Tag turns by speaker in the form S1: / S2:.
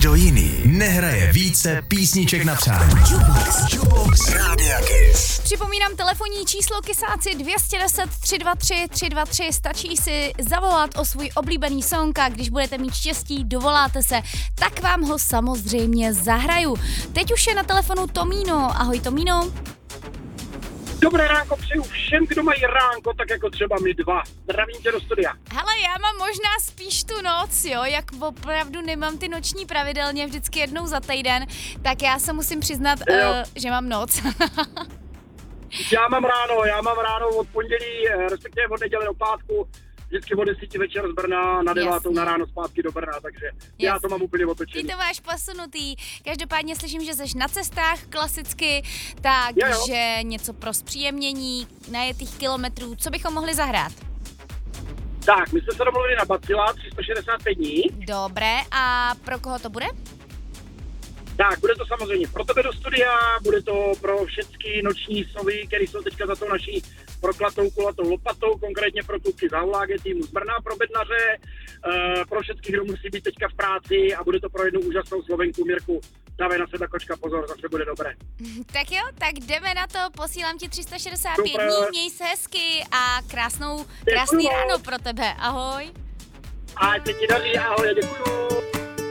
S1: Nikdo jiný nehraje více písniček na přání. Jukebox Rádia Kiss.
S2: Připomínám telefonní číslo Kissáci 210 323 323. Stačí si zavolat o svůj oblíbený song a když budete mít štěstí, dovoláte se, tak vám ho samozřejmě zahraju. Teď už je na telefonu Tomíno. Ahoj Tomíno.
S3: Dobré ránko přeju všem, kdo mají ránko, tak jako třeba my dva. Zdravím tě do studia.
S2: Hele, já mám možná spíš tu noc, jo, jak opravdu nemám ty noční pravidelně vždycky jednou za týden, tak já se musím přiznat, že mám noc.
S3: Já mám ráno od pondělí, respektive od neděle do pátku, vždycky od 10 večer z Brna na 9 na ráno zpátky do Brna, takže já to mám úplně otočený.
S2: Ty to máš posunutý. Každopádně slyším, že jsi na cestách klasicky, takže něco pro zpříjemnění najetých kilometrů. Co bychom mohli zahrát?
S3: Tak, my jsme se domluvili na Bacila 365 dní.
S2: Dobré, a pro koho to bude?
S3: Tak, bude to samozřejmě pro tebe do studia, bude to pro všechny noční snovy, které jsou teďka za tou naší proklatou kulatou lopatou, konkrétně pro kluky z Hauláge, týmu z Brna, pro bednaře, pro všechny, kdo musí být teďka v práci a bude to pro jednu úžasnou Slovenku Mirku. Dávej na sebe, kočka, pozor, zase bude dobré.
S2: Tak jo, tak jdeme na to, posílám ti 365 dní, měj se hezky a krásný ráno pro tebe, ahoj.
S3: A teď ti daří, ahoj, děkuju.